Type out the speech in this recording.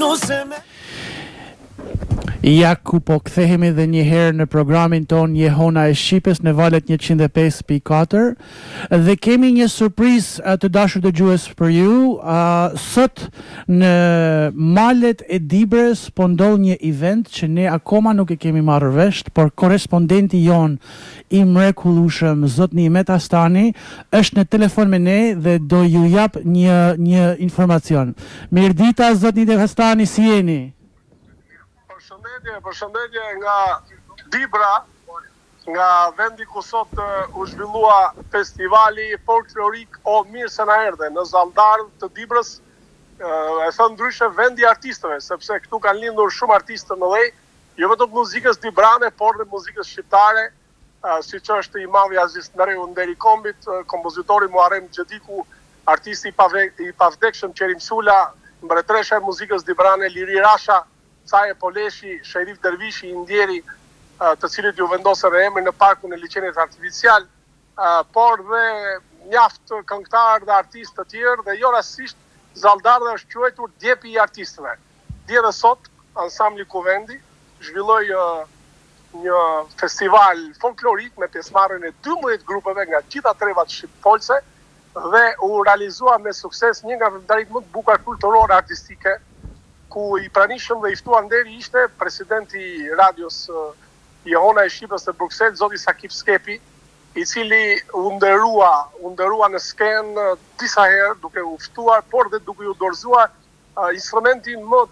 Ja ku po kthehemi dhe një herë në programin ton Jehona e Shqipës në valet 105.4 dhe kemi një surprizë të dashur dëgjues për ju. Sot në malet e Dibrës po ndodh një event që ne akoma nuk e kemi marrë vesh, por korrespondenti jon i mrekullueshëm zotni Imet Astani është në telefon me ne dhe do ju jap një informacion. Mirëdita zotni Imet Astani, si jeni? Përshëndetje nga Dibra, nga vendi ku sot u zhvillua festivali folklorik O Mirë se na erdhe në Zalldarë të Dibrës, e thënë ndryshe vendi artistëve, sepse këtu kanë lindur shumë artistë të mëdhej, jo vetëm muzikës dibrane, por dhe muzikës shqiptare, siç është i madhi Aziz Ndreu Nderi Kombit, kompozitori Muharrem Xhediku, artisti i pavdekshëm Qerim Sula, mbretëresha e muzikës dibrane Liri Rasha, Caje Poleshi, Sherif Dervishi, Indjeri, të cilët ju vendosën emrin në parkun e liçenit artificial, por dhe mjaft këngëtarë dhe artistë të tjerë, dhe jo rastësisht Zalldarë është quajtur djepi i artistëve. Dje dhe sot, ansambli Kuvendi zhvilloi një festival folklorik me pjesëmarrjen e 12 grupeve nga gjitha trevat shqiptolse dhe u realizua me sukses një nga veprimtarit më të bukura kulturore artistike, ku i pranishëm dhe i ftuar deri ishte presidenti i radios Jehona e Shqipës të Bruxelles, zoti Sakif Skepi, i cili u ndërua në skenë disa herë duke u ftuar, por dhe duke u dorëzuar instrumentin më